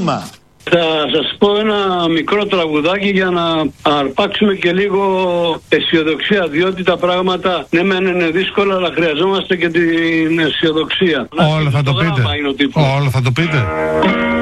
νόημα. Θα σας πω ένα μικρό τραγουδάκι για να αρπάξουμε και λίγο αισιοδοξία, διότι τα πράγματα ναι μεν είναι δύσκολα, αλλά χρειαζόμαστε και την αισιοδοξία. Όλο θα το πείτε. Όλο θα το πείτε.